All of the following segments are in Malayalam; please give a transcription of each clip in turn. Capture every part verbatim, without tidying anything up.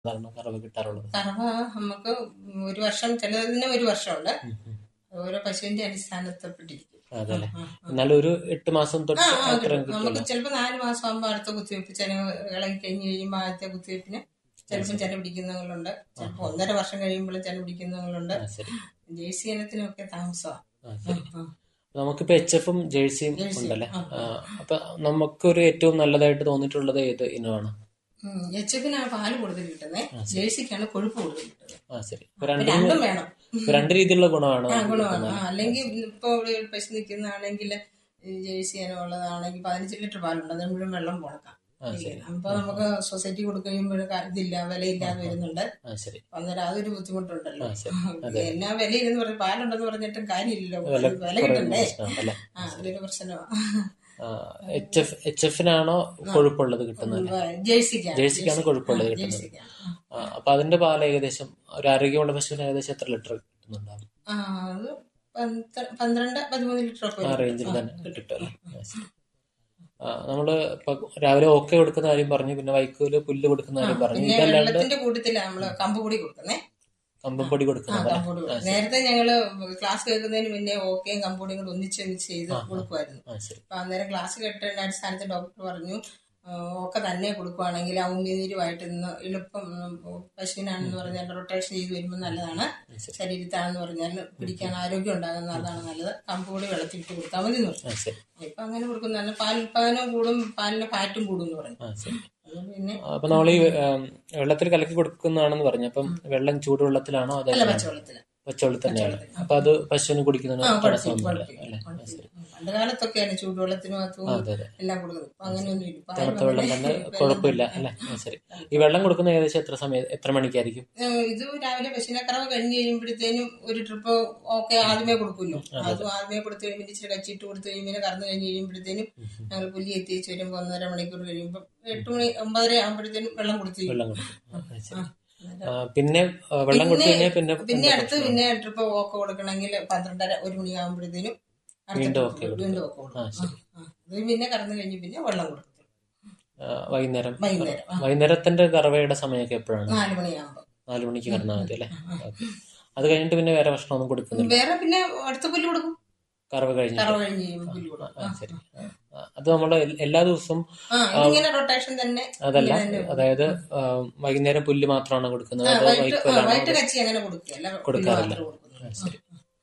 സാധാരണ കറവ കിട്ടാറുള്ളത്? കറവ നമുക്ക് ഒരു വർഷം, ചിലതിന് ഒരു വർഷമുണ്ട്. ഉം, ഉം. ഓരോ പശുവിന്റെ അടിസ്ഥാനത്തെപ്പെട്ടിരിക്കും. അതെല്ലേ. ആ, ആ. എന്നാലും ഒരു എട്ട് മാസം ആ തൊട്ട് ആ അത്രയും കിട്ടും. നമുക്ക് കിട്ടുമല്ലോ. ചിലപ്പോൾ നാല് മാസം ആകുമ്പോൾ അടുത്ത കുത്തിവയ്പ്പ് ചില ഇളകി കഴിഞ്ഞ് കഴിയുമ്പോൾ ആദ്യത്തെ കുത്തിവയ്പ്പിന് ആ ചിലപ്പം ശരി. ചില പിടിക്കുന്നവങ്ങളുണ്ട്. ആ ചിലപ്പോൾ ആ ഒന്നര വർഷം കഴിയുമ്പോഴും ചില പിടിക്കുന്നവങ്ങളുണ്ട്. ആ ശരി. ജേഴ്സി ഇനത്തിനൊക്കെ താമസമാണ്. ആ ആ ശരി. ആ നമുക്കിപ്പോ എച്ച് എഫും ജേഴ്സിയും ജേഴ്സി ഉണ്ടല്ലേ. ആ ആ, ആ അപ്പൊ നമുക്കൊരു ഏറ്റവും നല്ലതായിട്ട് തോന്നിയിട്ടുള്ളത് ഏത് ഇനമാണ്? എച്ച് എഫിനാണ് പാല് കൂടുതൽ കിട്ടുന്നത്. ആ ശരി. ജേഴ്സിക്കാണ് കൊഴുപ്പ് കൂടുതൽ കിട്ടുന്നത്. ആ ശരി. ഇപ്പൊ അപ്പൊ രണ്ടിനും രണ്ടും വേണം. ഇപ്പൊ രണ്ട് രീതിയിലുള്ള ഗുണമാണ് ആ നമുക്ക് ഗുണമാണ്. ആ കിട്ടുന്നത്. ആ അല്ലെങ്കിൽ ശരി. ഇപ്പൊ ഇവിടെ ഒരു പശു നിൽക്കുന്നതാണെങ്കിൽ ജേഴ്സി ഇനമുള്ളതാണെങ്കിൽ പതിനഞ്ച് ലിറ്റർ പാലുണ്ട്, അത് മുഴുവൻ വെള്ളം പോണക്കാം. ആ ശരി. അപ്പൊ ആ നമുക്ക് സൊസൈറ്റി കൊടുക്കുമ്പോൾ ഇതില്ല, ആ വിലയില്ലാതെ ആ വരുന്നുണ്ട്. ആ ശരി. അന്നേരം അതൊരു ആ ബുദ്ധിമുട്ടുണ്ടല്ലോ. ശരി. അതെ. എന്നാ വിലയില്ലെന്ന് പറഞ്ഞ് പാലുണ്ടെന്ന് പറഞ്ഞിട്ടും കാര്യമില്ലല്ലോ, വില അത് വില കുറയുന്ന കിട്ടണ്ടേ. പ്രശ്നമുണ്ടല്ലേ. ആ ആ ശരി. അതൊരു പ്രശ്നമാണ്. H F H എഫിനാണോ കൊഴുപ്പുള്ളത് കിട്ടുന്നതല്ലേ? ജേഴ്സിക്കാണ് ജേഴ്സിക്കാണ് ജേഴ്സിക്ക് ആ കൊഴുപ്പുള്ളത് കിട്ടുന്നത്. ജേഴ്സിക്കാണ്. ആ, അപ്പൊ അതിന്റെ പാൽ ഏകദേശം ഒരു ആരോഗ്യമുള്ള പശുവിന് ഏകദേശം എത്ര ലിറ്റർ കിട്ടുന്നുണ്ടാവും? ആ അത് പന്ത്ര- പന്ത്രണ്ട് പതിമൂന്ന് ലിറ്റർ ഒക്കെ ആ വരെ റേഞ്ചിൽ കിട്ടും. ആ തന്നെ കിട്ടും. കിട്ടും ആ, അല്ലേ. ആ, ആ, ശരി. ആ, നമ്മള് ഇപ്പൊ രാവിലെ ഓക്കെ കൊടുക്കുന്ന കാര്യം പറഞ്ഞു, പിന്നെ വൈക്കോല് പുല്ല് കൊടുക്കുന്ന ആ. കാര്യം പറഞ്ഞു. പിന്നെ ഇതല്ലാണ്ട് വെള്ളത്തിന്റെ കൂട്ടത്തിലാണ് നമ്മള് കമ്പുപൊടി കൊടുക്കുന്നേ. ആ കമ്പംപൊടി ആ കൊടുക്കുന്നുണ്ടല്ലേ. കമ്പുപൊടി ആ കൊടുക്കും. ശരി. നേരത്തെ ഞങ്ങള് ക്ലാസ് കേൾക്കുന്നതിന് മുന്നേ ഓക്കെയും കമ്പുപൊടിയും കൂടെ ഒന്നിച്ച് മിക്സ് ചെയ്ത് ആ ആ കൊടുക്കുമായിരുന്നു. ആ ശരി. അപ്പൊ അന്നേരം ക്ലാസ് കേട്ടതിന്റെ അടിസ്ഥാനത്തിൽ ഡോക്ടർ പറഞ്ഞു ആ, ഒക്കെ തന്നെ കൊടുക്കുവാണെങ്കിൽ ആ ഉമിനീരുമായിട്ട് നിന്ന് എളുപ്പം ഉം, പശുവിനാണെന്ന് പറഞ്ഞാൽ റൊട്ടേഷൻ ചെയ്ത് വരുമ്പോൾ നല്ലതാണ്. ആ ശരി. ശരീരത്താണെന്ന് പറഞ്ഞാൽ ഉം, പിടിക്കാൻ ഉം, ആരോഗ്യം ഉണ്ടാകുന്ന ഉം, അതാണ് നല്ലത്. കമ്പുപൊടി വെള്ളത്തിലിട്ട് കൊടുത്താൽ മതി എന്ന് പറഞ്ഞു. ആ ശരി. ഇപ്പൊ അങ്ങനെ കൊടുക്കുന്നതാണ്. പാൽ ഉൽപാദനം കൂടും, പാലിന്റെ ഫാറ്റും കൂടും എന്ന് പറഞ്ഞു. ആ ശരി. അത് പിന്നെ അപ്പൊ നമ്മൾ ഈ ഉം, വെള്ളത്തിൽ കലക്കി കൊടുക്കുന്നതാണെന്ന് പറഞ്ഞു. അപ്പം വെള്ളം ചൂടുവെള്ളത്തിലാണോ അല്ല, അതെങ്ങനെയാണ്? പച്ചവെള്ളത്തില് പച്ചവെള്ളത്തിൽ തന്നെയാണ്. പച്ചവെള്ളത്തിൽ. അപ്പൊ അത് പശുവിന് കുടിക്കുന്നതിന് ആ കുഴപ്പമില്ല തടസ്സമൊന്നുമില്ല കുഴപ്പമില്ല അല്ലേ. ആ കുഴപ്പമില്ല. ശരി. ഉം. പണ്ട് കാലത്തൊക്കെയാണ് ചൂടുവെള്ളത്തിനും ആ അതും അതെ അതെ. എല്ലാം കൊടുക്കുന്നത്. ഇപ്പൊ ആ ശരി. അങ്ങനെയൊന്നും ഇല്ല. പാലും തണുത്ത അങ്ങനെ വെള്ളം തന്നെ വെള്ളം കുഴപ്പമില്ല തന്നെ. അല്ലേ. ആ ശരി. ആ, ഈ വെള്ളം കൊടുക്കുന്ന ഏകദേശം എത്ര സമയം എത്ര മണിക്കായിരിക്കും? ഏഹ് ഇത് രാവിലെ പശുവിനക്കറവ് കഴിഞ്ഞ് കഴിയുമ്പോഴത്തേനും ഒരു ട്രിപ്പ് ഒക്കെ ആദ്യമേ കൊടുക്കുമല്ലോ. ഉം, അതെ അതെ. അതും ആദ്യമേ കൊടുത്തു കഴിയുമ്പോൾ ഇച്ചിരി കച്ചിട്ട് കൊടുത്തു കഴിയുമ്പോൾ കറന്ന് കഴിഞ്ഞ് കഴിയുമ്പോഴത്തേനും ഉം, ഉം. ഞങ്ങൾ പുല്ലി എത്തിച്ച് വരുമ്പോൾ ഒന്നര മണിക്കൂർ കഴിയുമ്പോൾ എട്ട് മണി ഒമ്പതര ആകുമ്പോഴത്തേനും വെള്ളം കൊടുത്തു കഴിയും. വെള്ളം കൊടുക്കും. ആ, ആ, ആ, ആ. ശരി. ആ, അന്നേരം പിന്നെ ആ, വെള്ളം കൊടുത്തു പിന്നെ കഴിഞ്ഞാൽ പിന്നെ പിന്നെ എന്താ അടുത്ത് ഭക്ഷണം? പിന്നെ ട്രിപ്പ് ഓക്കെ കൊടുക്കണമെങ്കിൽ പന്ത്രണ്ടര ഒരു മണിയാകുമ്പോഴത്തേനും അടുത്ത വീണ്ടും ട്രിപ്പ് ഓക്കെ കൊടുക്കും. വീണ്ടും ഒക്കെ ആ കൊടുക്കും. ആ ശരി. ആ അത് പിന്നെ കറന്നു കഴിഞ്ഞ് പിന്നെ വെള്ളം കൊടുക്കും ആ, വൈകുന്നേരം കറ- വൈകുന്നേരം. ആ വൈകുന്നേരത്തിന്റെ കറവയുടെ സമയമൊക്കെ എപ്പോഴാണ്? നാല് മണിയാകുമ്പോൾ. നാലു മണിക്ക് ഉം, കറന്നാൽ ഉം. മതി അല്ലേ. ആ, ആ. ഓക്കെ. അത് കഴിഞ്ഞിട്ട് പിന്നെ വേറെ ഭക്ഷണമൊന്നും കൊടുക്കുന്നില്ല വേറെ പിന്നെ അടുത്ത പുല്ല് കൊടുക്കും. കറവ കഴിഞ്ഞിട്ട്? കറവ് കഴിഞ്ഞ് കഴിയുമ്പോൾ ആ പുല്ല് ആ കൊടുക്കും. ആ, ആ ശരി. ആ ആ, ആ, അത് നമ്മള് എൽ- എല്ലാ ദിവസവും ആ ആ, ഇതിങ്ങനെ റൊട്ടേഷൻ തന്നെ അതല്ല, ഇങ്ങനെ തന്നെ പോകും. അതായത് ഉം. ആ, വൈകുന്നേരം പുല്ല് മാത്രമാണോ കൊടുക്കുന്നത് ആ അതോ വൈകിട്ട് ആ വൈക്കോലാണോ വൈകിട്ട് അതോ കച്ചി അങ്ങനെ കൊടുക്കുകയല്ല, പുല്ല് കൊടുക്കാറില്ല? മാത്രമേ ആ കൊടുക്കുന്നുള്ളൂ. ശരി.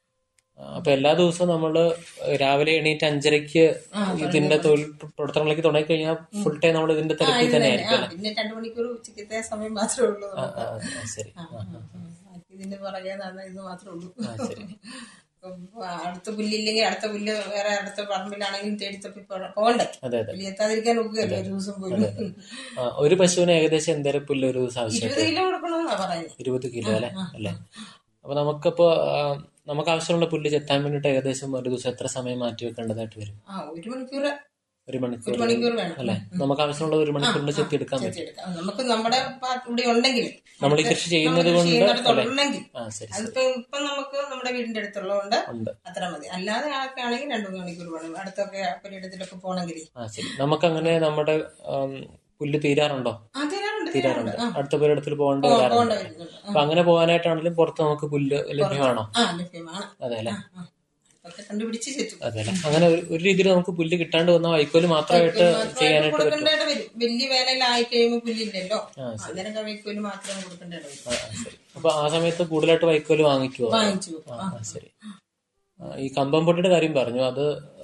ആ, അപ്പൊ എല്ലാ ദിവസവും നമ്മള് രാവിലെ എണീറ്റ് അഞ്ചരക്ക് ആ ആ തുടങ്ങിയ ഇതിന്റെ പണി. തൊഴിൽ പ്രവർത്തനങ്ങൾക്ക് തുടങ്ങി കഴിഞ്ഞാൽ ഉം. ഫുൾ ടൈം നമ്മൾ ഇതിന്റെ ആ തിരക്കിൽ ഇത് തന്നെ തന്നെ. ആ ആയിരിക്കും അല്ലെ. പിന്നെ രണ്ടു മണിക്കൂർ ഉച്ചക്കത്തെ സമയം മാത്രമേ ഉള്ളൂ ആ ആ നമുക്ക്. ആ, ശരി. ആ ആ ആ ആ ആ. ബാക്കി ഇതിന്റെ പുറകെ നടന്ന ഇത് മാത്രമേ ഉള്ളൂ. ആ, ശരി. ഇപ്പം അടുത്ത പുല്ലില്ലെങ്കിൽ അടുത്ത പുല്ല് വേറെ അടുത്ത പറമ്പിലാണെങ്കിലും തേടിത്തപ്പി പോ- പോകണ്ടേ. അതെ അതെ പുല്ലി എത്താതിരിക്കാൻ അതെ നോക്കുകയല്ലോ ഒരു ദിവസം അതെ പോലും. അതെ. ആ, ഒരു പശുവിന് ഏകദേശം എന്തേരം പുല്ല് ഒരു ദിവസം ഇരുപത് ആവശ്യമായിട്ട് വരും? കിലോ കൊടുക്കണമെന്നാ പറയുന്നത്. ഇരുപത് കിലോ ആ അല്ലെ ആ അല്ലെ. ആ. അപ്പൊ നമുക്കിപ്പോ ആ, നമുക്ക് ആവശ്യമുള്ള പുല്ല് ചെത്താൻ വേണ്ടിട്ട് ഏകദേശം ഒരു ദിവസം എത്ര സമയം മാറ്റി വെക്കേണ്ടതായിട്ട് വരും? ആ ഒരു മണിക്കൂർ ഒരു മണിക്കൂർ ഒരു മണിക്കൂർ വേണം. അല്ലെ. ഉം, ഉം. നമുക്ക് ആവശ്യമുള്ള ഒരു ആ മണിക്കൂറിൽ ആ ചെത്തി എടുക്കാൻ പറ്റും. ചെത്തിയെടുക്കാം. നമുക്ക് നമ്മുടെ പാ- ഇവിടെ ഉണ്ടെങ്കിൽ നമ്മൾ ഈ അടുത്ത് കൃഷി നമ്മൾ ചെയ്യുന്നത് കൃഷി കൊണ്ട് അല്ലെ. ചെയ്യുന്നിടത്തുണ്ടെങ്കിൽ ആ ശരി ശരി. അതിപ്പോ ഇപ്പം നമുക്ക് നമ്മുടെ വീടിന്റെ അടുത്തുള്ളതുകൊണ്ട് ഉണ്ട്. അത്ര മതി. അല്ലാതെ ആൾക്ക് ആണെങ്കിൽ രണ്ടു മൂന്ന് മണിക്കൂർ വേണം അടുത്തൊക്കെ പുരയിടത്തിലൊക്കെ പോകണമെങ്കിൽ. ആ ശരി. നമുക്ക് അങ്ങനെ നമ്മുടെ ആം, പുല്ല് തീരാറുണ്ടോ? ആ തീരാറുണ്ട് തീരാറുണ്ട്. തീരാറുണ്ട്. ആ അടുത്ത പുരയിടത്തിൽ പോകേണ്ടി പോ- വരാറുണ്ട്. പോകേണ്ട വരുന്നുണ്ട്. ആ അപ്പൊ അങ്ങനെ പോകാനായിട്ടാണെങ്കിലും പുറത്ത് നമുക്ക് പുല്ല് പുറത്ത് ലഭ്യമാണോ? ആ ലഭ്യമാണ്. അതെ അല്ലെ. ആ ആ ഒക്കെ കണ്ടുപിടിച്ച് ചെത്തും. അതെ അല്ലെ. അങ്ങനെ ഒരു ഒരു രീതിയിൽ നമുക്ക് പുല്ല് കിട്ടാണ്ട് വന്ന വൈക്കോല് മാത്രമായിട്ട് വൈക്കോല് മാത്രമായിട്ട് ചെയ്യാനായിട്ട് പറ്റും. കൊടുക്കേണ്ടതായിട്ട് വരും. വലിയ വേനലായി കഴിയുമ്പോൾ പുല്ലില്ലല്ലോ, ആ ശരി. അന്നേരം വൈക്കോല് മാത്രം കൊടുക്കേണ്ടതായിട്ട് ആ വരും. ആ, ശരി. അപ്പൊ ആ സമയത്ത് കൂടുതലായിട്ട് വൈക്കോല് വാങ്ങിക്കുവോ? വാങ്ങിച്ചു ആ വെക്കും. ആ ആ, ശരി. ആ, ഈ കമ്പം പൊടിയുടെ കാര്യം പറഞ്ഞു, അത്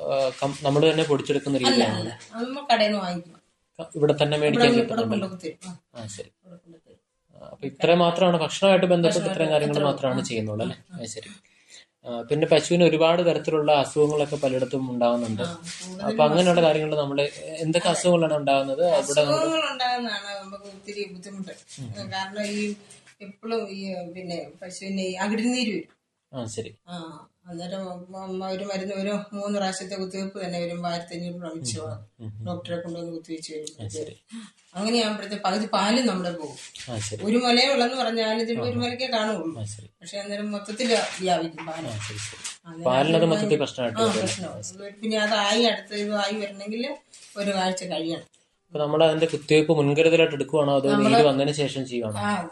നമ്മൾ തന്നെ പൊടിച്ചെടുക്കുന്ന അല്ല രീതിയാണോ? അല്ല അത് നമ്മൾ കടയിൽ നിന്ന് വാങ്ങിക്കണം. ഇവിടെ തന്നെ ഇവിടെ മേടിക്കാൻ ഇവിടെ കിട്ടുന്നുണ്ടല്ലോ. കൊണ്ടുപോയി തരും. ആ ആ ശരി. ഇവിടെ കൊണ്ടു തരും. ആ, അപ്പൊ ഇത്രയും മാത്രമാണ് ഭക്ഷണമായിട്ട് ബന്ധപ്പെട്ട് ഭക്ഷണമായിട്ട് ഇത്രയും കാര്യങ്ങൾ അത്രേ ഉള്ളൂ. മാത്രമാണ് ആ ചെയ്യുന്നുള്ളൂ ആ അല്ലെ. ആ ആ ശരി. ആ, പിന്നെ പശുവിന് ഒരുപാട് തരത്തിലുള്ള അസുഖങ്ങളൊക്കെ പലയിടത്തും ഉണ്ടാകുന്നുണ്ട്. ആ അപ്പൊ കൂടുതലും അങ്ങനെയുള്ള അസുഖം. കാര്യങ്ങൾ നമ്മുടെ എന്തൊക്കെ അതെ, അസുഖങ്ങളാണ് ഉണ്ടാകുന്നത് അവിടെ നമ്മുടെ? അസുഖങ്ങൾ ഉണ്ടാകുന്നതാണ് നമുക്ക് ഒത്തിരി ബുദ്ധിമുട്ട്. ഉം, ഉം. കാരണം ഈ എപ്പോഴും ഈ പിന്നെ പശുവിന് ഈ അകിടിനീര് വരും. ആ ശരി. ആ അന്നേരം അമ്മ ഒരു മരുന്ന് ഒരു മൂന്ന് പ്രാവശ്യത്തെ കുത്തിവെപ്പ് തന്നെ വരുമ്പോൾ ആയിരത്തി അഞ്ഞൂറ് രൂപ ഉം, വെച്ച് ഉം, വേണം ഉം, ഉം. ഡോക്ടറെ കൊണ്ടുവന്ന് കുത്തിവെച്ച് ആ കഴിയുമ്പോഴത്തേക്ക്. ശരി. അങ്ങനെയാകുമ്പോഴത്തെ പകുതി പാലും നമ്മുടെ പോകും. ആ ശരി. ഒരു മുലയേ ഉള്ളെന്ന് പറഞ്ഞാൽ ഇതിൽ ആ ഒരു ആ മുലക്കേ കാണുള്ളൂ, ആ ശരി. പക്ഷെ അന്നേരം മൊത്തത്തിൽ വ്യാപിക്കും പാല്. ആ ശരി ശരി. അന്നേരം പാലിനത് അതൊരു മൊത്തത്തിൽ ഭയങ്കര പ്രശ്നമായിട്ട് ആ വരും അല്ലേ. ആ പ്രശ്നമാണ്. ശരി. പിന്നെ അത് ആയി അടുത്ത ഇത് ആയി വരണമെങ്കിൽ ഒരു ആഴ്ച കഴിയണം. അപ്പൊ നമ്മൾ അതിന്റെ കുത്തിവയ്പ്പ് മുൻകരുതലായിട്ട് എടുക്കുവാണോ അതോ നമ്മള് നീര് വന്നതിന് ശേഷം ചെയ്യുവാണോ? ആ